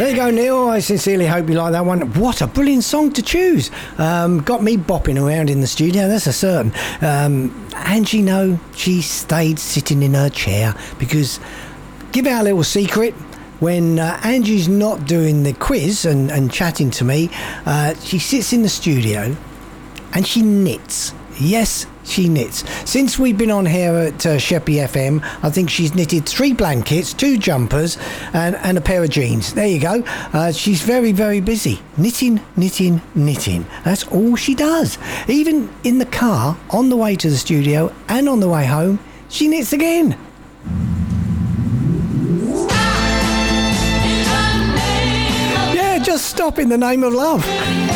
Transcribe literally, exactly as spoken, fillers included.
There you go, Neil. I sincerely hope you like that one. What a brilliant song to choose. Um, got me bopping around in the studio, that's a certain. Um, Angie, no, she stayed sitting in her chair because, give out a little secret, when uh, Angie's not doing the quiz and, and chatting to me, uh, she sits in the studio and she knits. Yes, she knits. Since we've been on here at uh, Sheppey F M, I think she's knitted three blankets, two jumpers, and, and a pair of jeans. There you go. Uh, she's very, very busy. Knitting, knitting, knitting. That's all she does. Even in the car, on the way to the studio and on the way home, she knits again. Yeah, just stop in the name of love.